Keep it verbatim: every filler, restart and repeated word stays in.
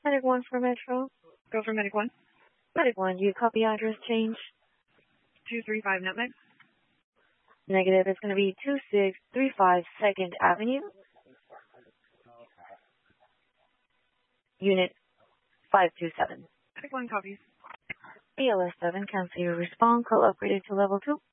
Medic one for Metro. Go for Medic one. Medic one, do you copy address change? two three five Nutmeg. Negative, it's going to be two six three five second Avenue. Unit five two seven. Medic one copies. A L S seven, cancel your response. Call upgraded to level two.